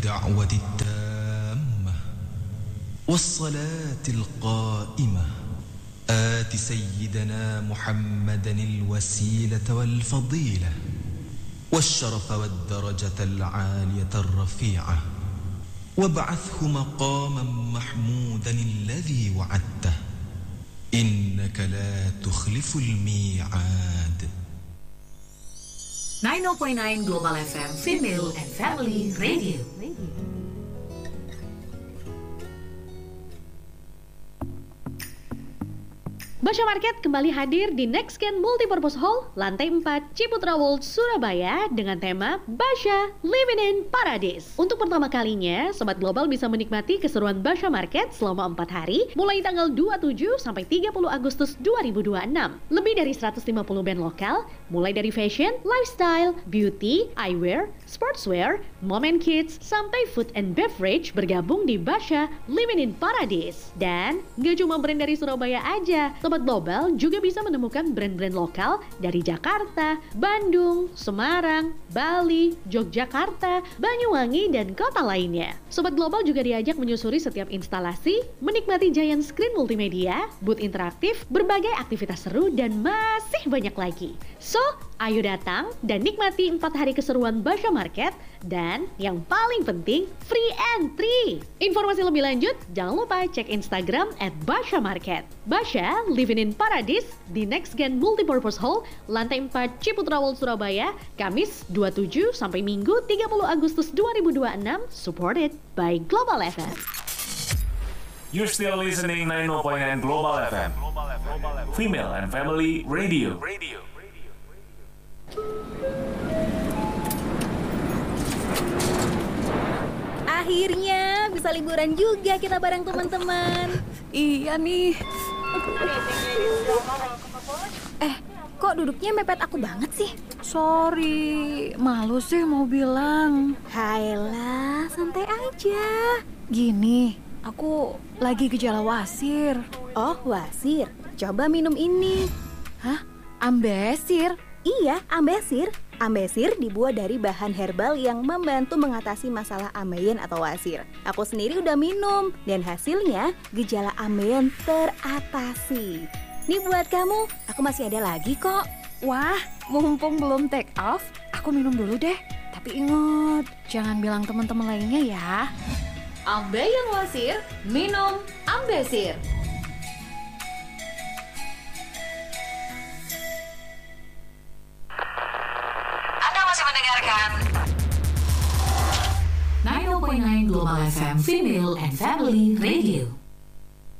دعوة التامة والصلاة القائمة آت سيدنا محمدا الوسيلة والفضيلة والشرف والدرجة العالية الرفيعة وابعثه مقاما محمودا الذي وعدته إنك لا تخلف الميعاد. 90.9 Global FM Female and Family Radio. Basha Market kembali hadir di Nextgen Multipurpose Hall, lantai 4, Ciputra World, Surabaya dengan tema Basha Living in Paradise. Untuk pertama kalinya, Sobat Global bisa menikmati keseruan Basha Market selama 4 hari, mulai tanggal 27 sampai 30 Agustus 2026. Lebih dari 150 band lokal, mulai dari fashion, lifestyle, beauty, eyewear, sportswear, mom and kids, sampai food and beverage bergabung di Basha Living in Paradise. Dan gak cuma brand dari Surabaya aja, Sobat Global juga bisa menemukan brand-brand lokal dari Jakarta, Bandung, Semarang, Bali, Yogyakarta, Banyuwangi, dan kota lainnya. Sobat Global juga diajak menyusuri setiap instalasi, menikmati giant screen multimedia, booth interaktif, berbagai aktivitas seru, dan masih banyak lagi. So, ayo datang dan nikmati 4 hari keseruan Basha Market, dan yang paling penting, free entry. Informasi lebih lanjut, jangan lupa cek Instagram @Basha Market. Basha Living in Paradise di Nextgen Multipurpose Hall, lantai 4, Ciputra World, Surabaya, Kamis 27 sampai Minggu 30 Agustus 2026, supported by Global FM. You're still listening 90.9 Global FM. Female and Family Radio. Akhirnya bisa liburan juga kita bareng teman-teman. Iya nih. Kok duduknya mepet aku banget sih? Sorry, malu sih mau bilang. Hayalah, santai aja. Gini, aku lagi gejala wasir. Oh, wasir. Coba minum ini. Hah? Ambesir? Iya, ambesir. Ambesir dibuat dari bahan herbal yang membantu mengatasi masalah ambeien atau wasir. Aku sendiri udah minum dan hasilnya gejala ambeien teratasi. Nih buat kamu, aku masih ada lagi kok. Wah, mumpung belum take off, aku minum dulu deh. Tapi ingat, jangan bilang teman-teman lainnya ya. Ambeien wasir, minum Ambesir. Anda masih mendengarkan 90.9 Global FM Female and Family Radio.